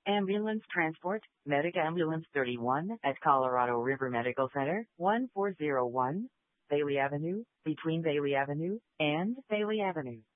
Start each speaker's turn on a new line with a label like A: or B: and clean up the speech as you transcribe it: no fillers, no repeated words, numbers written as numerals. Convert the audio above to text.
A: Ambulance transport, Medic Ambulance 31 at Colorado River Medical Center, 1401 Bailey Avenue, between Bailey Avenue and Bailey Avenue.